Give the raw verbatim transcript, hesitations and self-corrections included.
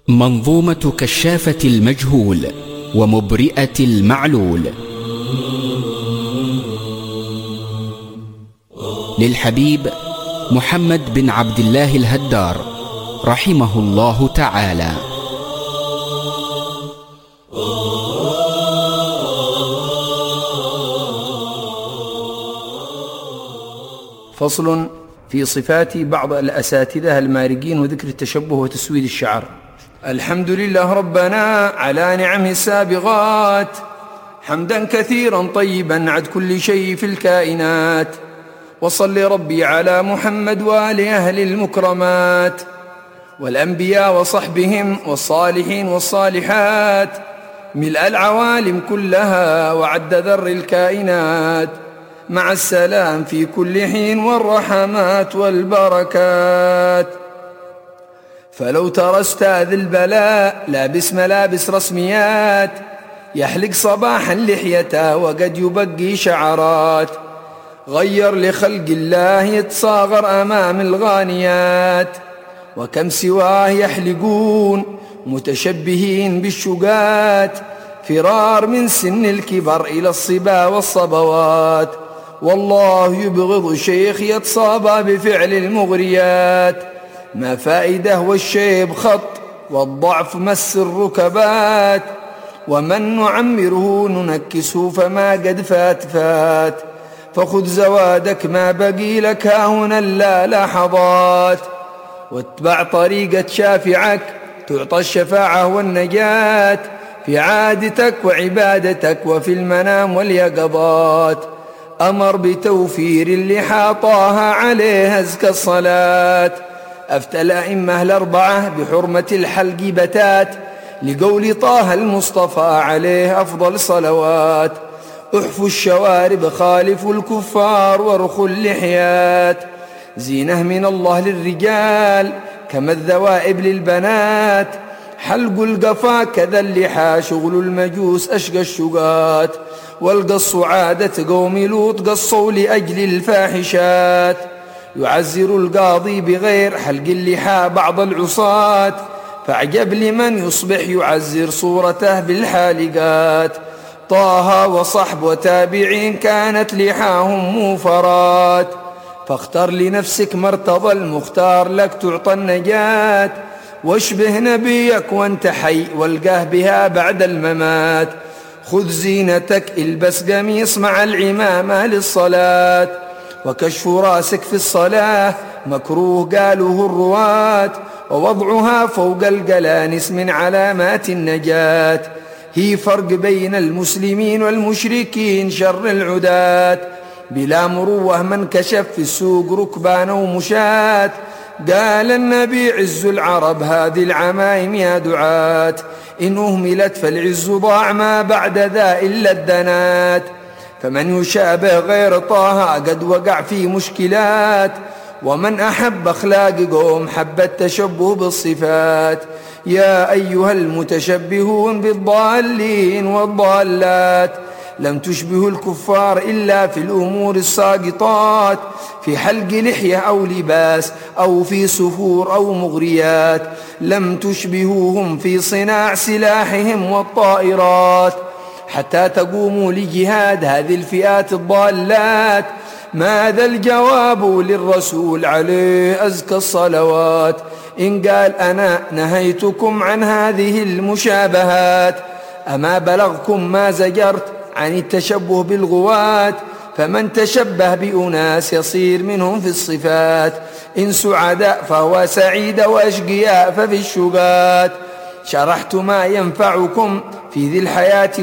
منظومة كشافة المجهول ومبرئة المعلول للحبيب محمد بن عبد الله الهدار رحمه الله تعالى. فصل في صفات بعض الأساتذة المارقين وذكر التشبه وتسويد الشعر. الحمد لله ربنا على نعمه السابغات، حمدا كثيرا طيبا عد كل شيء في الكائنات. وصل ربي على محمد وآل أهل المكرمات، والأنبياء وصحبهم والصالحين والصالحات، ملء العوالم كلها وعد ذر الكائنات، مع السلام في كل حين والرحمات والبركات. فلو ترى أستاذ البلاء لابس ملابس رسميات، يحلق صباحا لحيته وقد يبقي شعرات، غير لخلق الله يتصاغر أمام الغانيات. وكم سواه يحلقون متشبهين بالشقات، فرار من سن الكبر إلى الصبا والصبوات. والله يبغض شيخ يتصابى بفعل المغريات، ما فائده والشيب خط والضعف مس الركبات. ومن نعمره ننكسه فما قد فات فات، فخذ زوادك ما بقي لك هنا لا لحظات. واتبع طريقة شافعك تعطى الشفاعة والنجاة، في عادتك وعبادتك وفي المنام واليقظات. أمر بتوفير اللحى طه عليه أزكى الصلاة، أفتى الأئمة الأربعة بحرمة الحلق بتات، لقول طه المصطفى عليه أفضل صلوات. احفوا الشوارب خالفوا الكفار وارخوا اللحيات، زينة من الله للرجال كما الذوائب للبنات. حلق القفا كذا اللحى شغل المجوس أشقى الشقات، والقص عادة قوم لوط قصوا لأجل الفاحشات. يعزر القاضي بغير حلق اللحى بعض العصاة، فاعجب لمن يصبح يعزر صورته بالحالقات. طه وصحب وتابعين كانت لحاهم موفرات، فاختر لنفسك مرتضى المختار لك تعطى النجاة. واشبه نبيك وانت حي والقاه بها بعد الممات، خذ زينتك البس قميص مع العمامة للصلاة. وكشف راسك في الصلاة مكروه قالوه الرواة، ووضعها فوق القلانس من علامات النجاة. هي فرق بين المسلمين والمشركين شر العداة، بلا مروه من كشف في السوق ركبان ومشاة. قال النبي عز العرب هذه العمايم يا دعاة، إن أهملت فالعز ضاع ما بعد ذا إلا الدنات. فمن يشابه غير طه قد وقع في مشكلات، ومن أحب أخلاق قوم حب التشبه بالصفات. يا أيها المتشبهون بالضالين والضالات، لم تشبهوا الكفار إلا في الأمور الساقطات، في حلق لحية أو لباس أو في سفور أو مغريات. لم تشبهوهم في صناع سلاحهم والطائرات، حتى تقوموا لجهاد هذه الفئات الضالات. ماذا الجواب للرسول عليه أزكى الصلوات، إن قال أنا نهيتكم عن هذه المشابهات؟ أما بلغكم ما زجرت عن التشبه بالغوات؟ فمن تشبه بأناس يصير منهم في الصفات، إن سعداء فهو سعيد وأشقياء ففي الشقات. شرحت ما ينفعكم في ذي الحياة